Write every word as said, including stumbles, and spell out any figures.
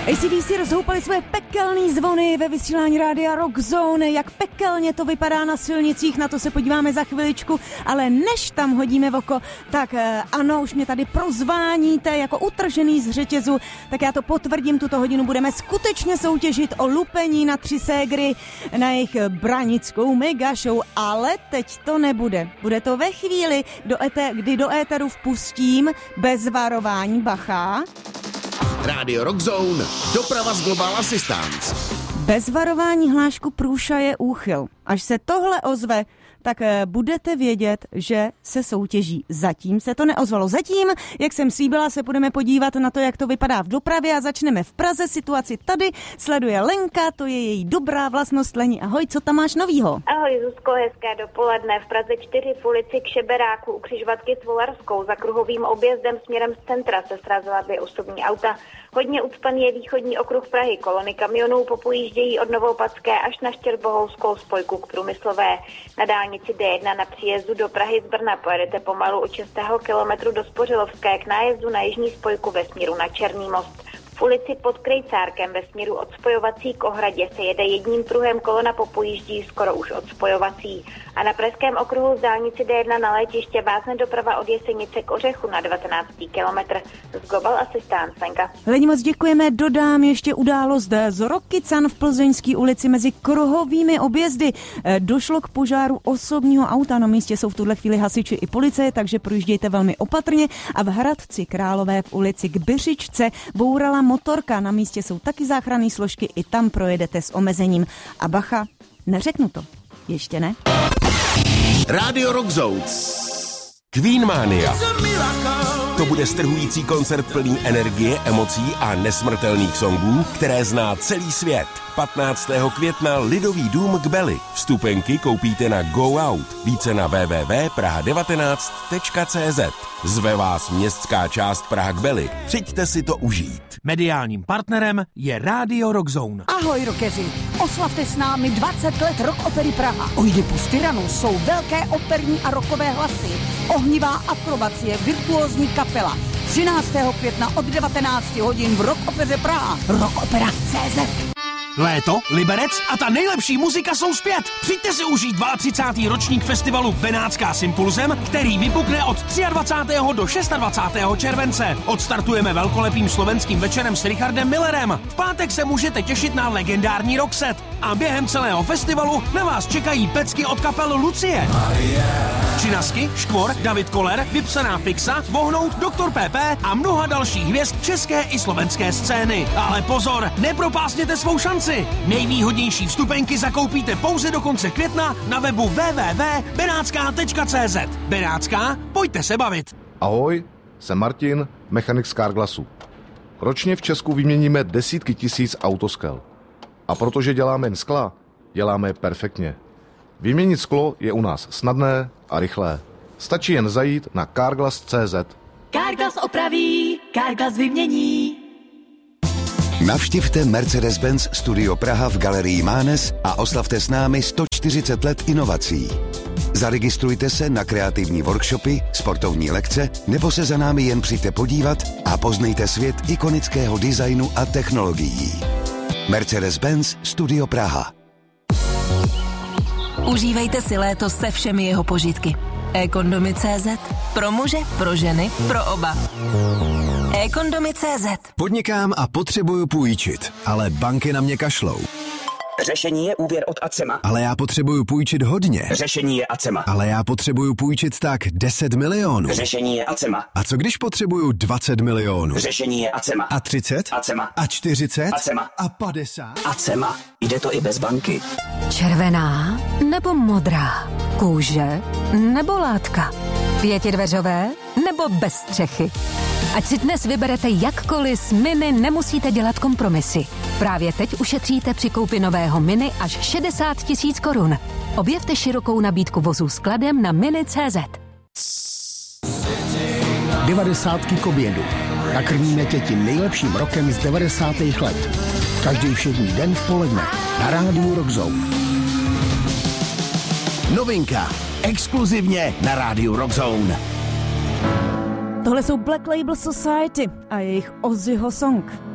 A C D C rozhoupali své pekelný zvony ve vysílání rádia Rock Zone. Jak pekelně to vypadá na silnicích, na to se podíváme za chviličku, ale než tam hodíme oko, tak ano, už mě tady prozváníte jako utržený z řetězu, tak já to potvrdím, tuto hodinu budeme skutečně soutěžit o lupení na tři ségry na jejich branickou mega show, ale teď to nebude. Bude to ve chvíli, do éter, kdy do éteru vpustím bez varování, bacha. Rádio Rock Zone, doprava z Global Assistance. Bez varování hlášku průša je úchyl. Až se tohle ozve, tak budete vědět, že se soutěží. Zatím se to neozvalo. Zatím, jak jsem slíbila, se budeme podívat na to, jak to vypadá v dopravě a začneme v Praze. Situaci tady sleduje Lenka, to je její dobrá vlastnost. Leni, ahoj, co tam máš novýho? Ahoj Zuzko, hezké dopoledne. V Praze čtyři v ulici Kšeberáku u křižovatky s Volarskou za kruhovým objezdem směrem z centra se srazila dvě osobní auta. Hodně ucpaný je východní okruh Prahy. Kolony kamionů popojíždějí od Novoopatské až na Štěrbohouskou spojku k Průmyslové. Na dálnici D jedna na příjezdu do Prahy z Brna pojedete pomalu od šestého kilometru do Spořilovské k nájezdu na jižní spojku ve směru na Černý most. V ulici pod Krejcárkem ve směru od spojovací k Ohradě se jede jedním pruhem, kolona popojíždí skoro už od spojovací. A na pražském okruhu z dálnici D jedna na Létiště vázne doprava od Jesenice k Ořechu na dvanáctý kilometr. Z Global Assistance, Lenka. Leni, moc děkujeme, dodám ještě událost z Rokycan v Plzeňské ulici mezi kruhovými objezdy. Došlo k požáru osobního auta, na místě jsou v tuhle chvíli hasiči i policie, takže projíždějte velmi opatrně. A v Hradci Králové v ulici k Byřičce bourala motorka, na místě jsou taky záchranné složky, i tam projedete s omezením. A bacha, neřeknu to, ještě ne. Rádio Rock Zone. Queen Mania. To bude strhující koncert plný energie, emocí a nesmrtelných songů, které zná celý svět. patnáctého května Lidový dům k Beli. Vstupenky koupíte na Go Out. Více na w w w tečka praha devatenáct tečka c z. Zve vás městská část Praha k Beli. Přijďte si to užít. Mediálním partnerem je Rádio Rock Zone. Ahoj rockeři, oslavte s námi dvacet let Rock Opery Praha. Oidipus Tyrannus jsou velké operní a rockové hlasy, ohnivá akrobacie, virtuózní kapela. třináctého května od devatenácti hodin v Rock Opeře Praha. rockopera tečka cé zet. Léto, Liberec a ta nejlepší muzika jsou zpět. Přijďte si užít třicátý druhý ročník festivalu Benátská s Impulzem, který vypukne od dvacátého třetího do dvacátého šestého července. Odstartujeme velkolepým slovenským večerem s Richardem Millerem. V pátek se můžete těšit na legendární rockset. A během celého festivalu na vás čekají pecky od kapel Lucie. Činasky, Škvor, David Koller, Vypsaná Fixa, Vohnout, doktor P P a mnoha dalších hvězd české i slovenské scény. Ale pozor, nepropásněte svou šanci. Nejvýhodnější vstupenky zakoupíte pouze do konce května na webu w w w tečka benátská tečka c z. Benátská, pojďte se bavit. Ahoj, jsem Martin, mechanik z Carglassu. Ročně v Česku vyměníme desítky tisíc autoskel. A protože děláme jen skla, děláme je perfektně. Vyměnit sklo je u nás snadné a rychlé. Stačí jen zajít na carglass tečka cé zet. Carglass opraví, Carglass vymění. Navštivte Mercedes-Benz Studio Praha v Galerii Mánes a oslavte s námi sto čtyřicet let inovací. Zaregistrujte se na kreativní workshopy, sportovní lekce nebo se za námi jen přijďte podívat a poznejte svět ikonického designu a technologií. Mercedes-Benz Studio Praha. Užívejte si léto se všemi jeho požitky. e-kondomy tečka cé zet. Pro muže, pro ženy, pro oba. e-kondomy tečka cé zet. Podnikám a potřebuju půjčit, ale banky na mě kašlou. Řešení je úvěr od Acema. Ale já potřebuju půjčit hodně. Řešení je Acema. Ale já potřebuju půjčit tak deset milionů. Řešení je Acema. A co když potřebuju dvacet milionů? Řešení je Acema. A třicet? Acema. A čtyřicet? Acema. A padesát? Acema. Jde to i bez banky. Červená nebo modrá? Kůže nebo látka? Pětidveřové nebo bez střechy? Ať si dnes vyberete jakkoliv, s Mini nemusíte dělat kompromisy. Právě teď ušetříte při koupi nového Mini až šedesát tisíc korun. Objevte širokou nabídku vozů s kladem na mini tečka cé zet. Devadesátky k obědu. Nakrmíme tě tím nejlepším rokem z devadesátých let. Každý všední den v poledne na rádiu Rock Zone. Novinka. Exkluzivně na rádiu Rock Zone. Tohle jsou Black Label Society a jejich Ozzyho song.